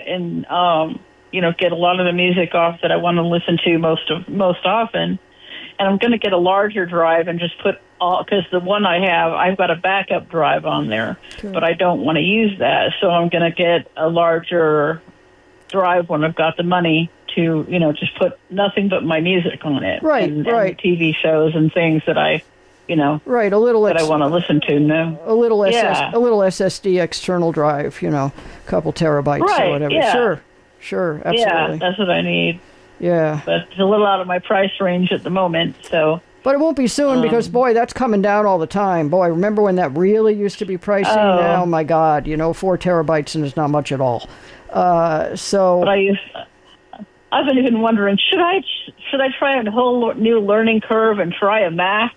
and get a lot of the music off that I want to listen to most often. And I'm going to get a larger drive and just put all, because the one I have, I've got a backup drive on there, but I don't want to use that. So I'm going to get a larger drive when I've got the money to, just put nothing but my music on it. Right, and TV shows and things that I, right, a little that I want to listen to. No, a little SSD external drive, a couple terabytes or whatever. Yeah. Sure, absolutely. Yeah, that's what I need. Yeah. But it's a little out of my price range at the moment, so. But it won't be soon because, boy, that's coming down all the time. Boy, remember when that really used to be pricey? Oh. Now, my God, 4 terabytes and it's not much at all. But I've been even wondering, should I try a whole new learning curve and try a Mac?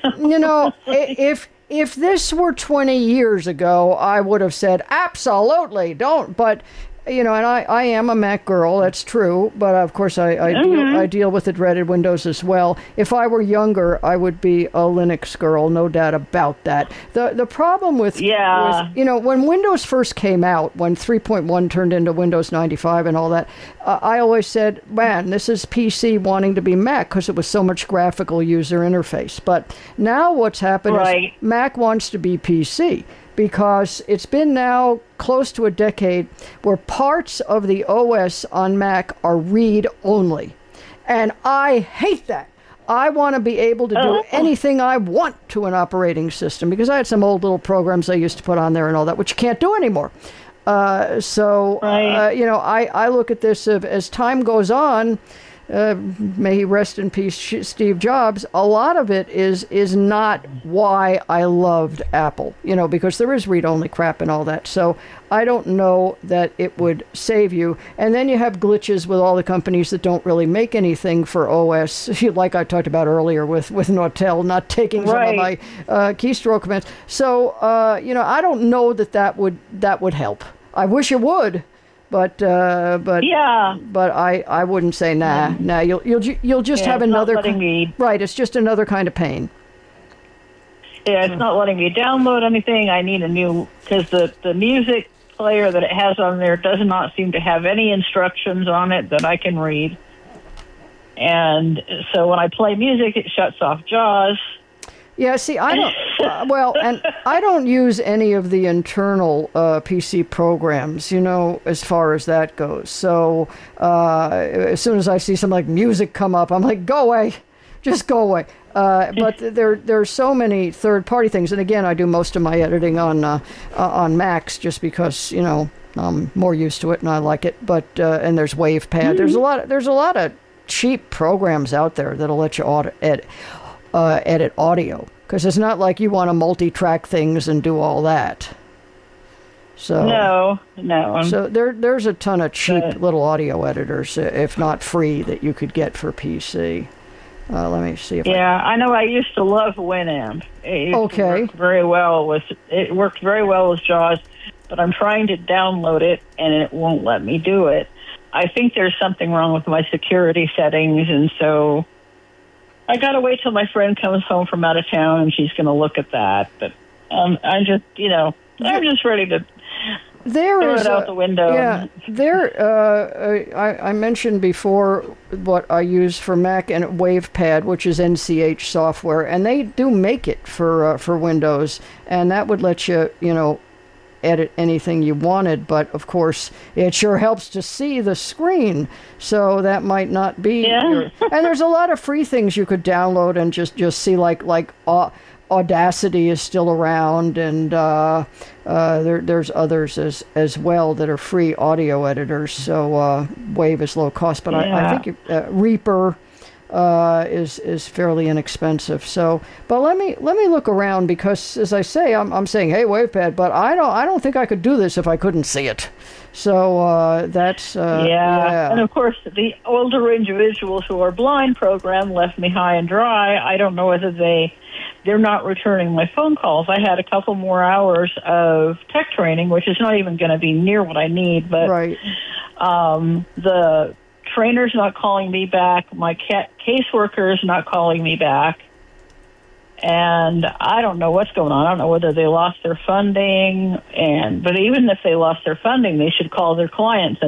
If this were 20 years ago, I would have said, absolutely, don't. But and I am a Mac girl, that's true, but of course I deal with the dreaded Windows as well. If I were younger, I would be a Linux girl, no doubt about that. The problem with when Windows first came out, when 3.1 turned into Windows 95 and all that, I always said, man, this is PC wanting to be Mac because it was so much graphical user interface. But now what's happened is Mac wants to be PC. Because it's been now close to a decade where parts of the OS on Mac are read-only. And I hate that. I want to be able to do anything I want to an operating system because I had some old little programs I used to put on there and all that, which you can't do anymore. I look at this as time goes on. May he rest in peace, Steve Jobs. A lot of it is not why I loved Apple, because there is read-only crap and all that. So I don't know that it would save you. And then you have glitches with all the companies that don't really make anything for OS, like I talked about earlier with Nortel not taking some of my keystroke commands. So I don't know that would help. I wish it would. But I wouldn't say nah. You'll just have another right. It's just another kind of pain. Yeah, it's not letting me download anything. I need a new because the music player that it has on there does not seem to have any instructions on it that I can read. And so when I play music, it shuts off JAWS. Yeah, see, I don't. And I don't use any of the internal PC programs, as far as that goes. So as soon as I see something like music come up, I'm like, go away, just go away. But there's so many third-party things, and again, I do most of my editing on Macs just because I'm more used to it and I like it. But and there's WavePad. There's a lot of cheap programs out there that'll let you edit audio, because it's not like you want to multi-track things and do all that. So no. So there's a ton of cheap little audio editors, if not free, that you could get for PC. Let me see if I know. I used to love Winamp. It worked very well with JAWS, but I'm trying to download it and it won't let me do it. I think there's something wrong with my security settings, and so I got to wait till my friend comes home from out of town, and she's going to look at that. But I'm just, I'm just ready to throw it out the window. Yeah, I mentioned before what I use for Mac and WavePad, which is NCH software, and they do make it for Windows, and that would let you, edit anything you wanted, but of course it sure helps to see the screen, so that might not be and there's a lot of free things you could download and just see, like Audacity is still around, and there's others as well that are free audio editors, so Wave is low cost, but I think Reaper is fairly inexpensive. So, but let me look around, because as I say, I'm saying, hey, WavePad, but I don't think I could do this if I couldn't see it. So that's and of course the older individuals who are blind program left me high and dry. I don't know whether they're not returning my phone calls. I had a couple more hours of tech training, which is not even going to be near what I need, but the trainer's not calling me back. My caseworker is not calling me back. And I don't know what's going on. I don't know whether they lost their funding. But even if they lost their funding, they should call their clients and